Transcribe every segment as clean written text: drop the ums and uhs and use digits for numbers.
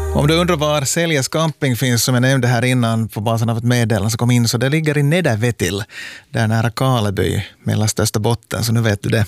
Om du undrar var Seljas camping finns, som jag nämnde här innan på basen av ett meddelande som kom in, så det ligger i Nedervetil, där nära Kaleby, mellan Österbotten, så nu vet du det.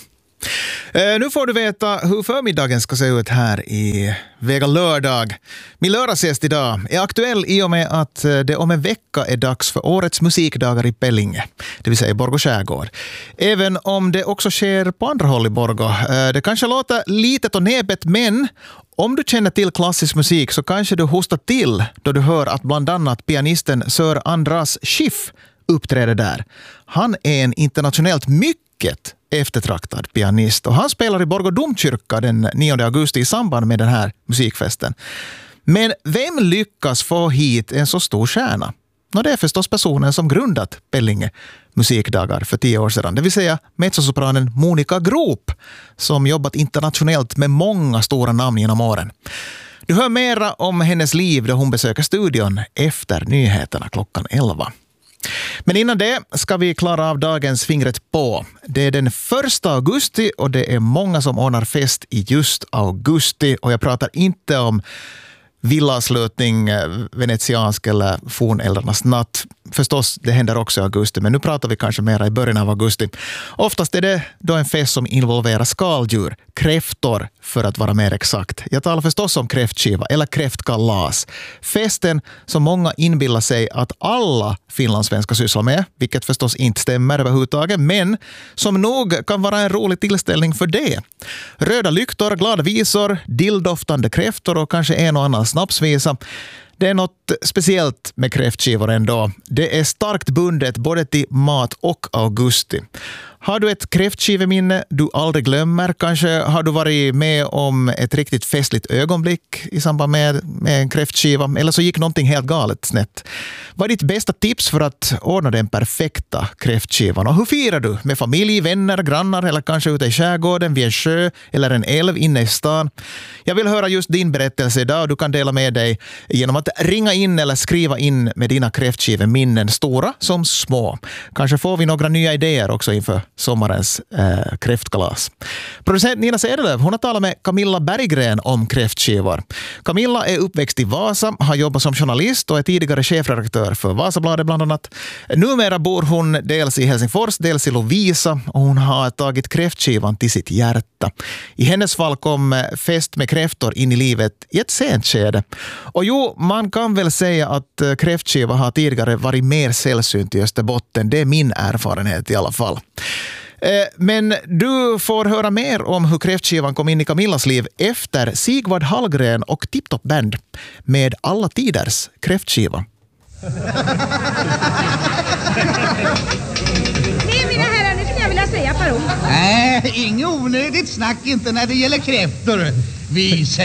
Nu får du veta hur förmiddagen ska se ut här i Vega lördag. Min lördagsgäst idag är aktuell i och med att det om en vecka är dags för årets musikdagar i Pellinge, det vill säga i Borgå skärgård. Även om det också sker på andra håll i Borgå. Det kanske låter litet och näpet, men om du känner till klassisk musik så kanske du hostar till då du hör att bland annat pianisten Sir Andras Schiff uppträder där. Han är en internationellt mycket eftertraktad pianist och han spelar i Borgå domkyrka den 9 augusti i samband med den här musikfesten. Men vem lyckas få hit en så stor stjärna? Det är förstås personen som grundat Pellinge musikdagar för 10 år sedan. Det vill säga mezzosopranen Monica Groop, som jobbat internationellt med många stora namn genom åren. Du hör mera om hennes liv då hon besöker studion efter nyheterna klockan 11. Men innan det ska vi klara av dagens fingret på. Det är den 1 augusti och det är många som ordnar fest i just augusti. Och jag pratar inte om villavslutning, venetiansk eller forneldarnas natt. Förstås, det händer också i augusti, men nu pratar vi kanske mer i början av augusti. Oftast är det då en fest som involverar skaldjur, kräftor för att vara mer exakt. Jag talar förstås om kräftskiva eller kräftkalas. Festen som många inbillar sig att alla finlandssvenskar sysslar med, vilket förstås inte stämmer överhuvudtaget, men som nog kan vara en rolig tillställning för det. Röda lyktor, glada visor, dilldoftande kräftor och kanske en och annan snapsvisa. Det är något speciellt med kräftskivor ändå. Det är starkt bundet både till mat och augusti. Har du ett kräftskiveminne du aldrig glömmer? Kanske har du varit med om ett riktigt festligt ögonblick i samband med en kräftskiva, eller så gick någonting helt galet snett. Vad är ditt bästa tips för att ordna den perfekta kräftskivan? Och hur firar du? Med familj, vänner, grannar eller kanske ute i skärgården, vid en sjö eller en älv inne i stan? Jag vill höra just din berättelse idag och du kan dela med dig genom att ringa in eller skriva in med dina kräftskiveminnen, stora som små. Kanske får vi några nya idéer också inför sommarens kräftkalas. Producent Nina Sedelöv, hon har talat med Camilla Berggren om kräftskivor. Camilla är uppväxt i Vasa, har jobbat som journalist och är tidigare chefredaktör för Vasabladet bland annat. Numera bor hon dels i Helsingfors, dels i Lovisa och hon har tagit kräftskivan till sitt hjärta. I hennes fall kom fest med kräftor in i livet i ett sent skede. Och jo, man kan väl säga att kräftskiva har tidigare varit mer sällsynt i Österbotten. Det är min erfarenhet i alla fall. Men du får höra mer om hur kräftskivan kom in i Camillas liv efter Sigvard Hallgren och Tip Top Band med alla tiders kräftskiva. Nej, mina herrar, nu skulle jag vilja säga ett par ord. Nej, inget onödigt snack inte när det gäller kräftor. Vi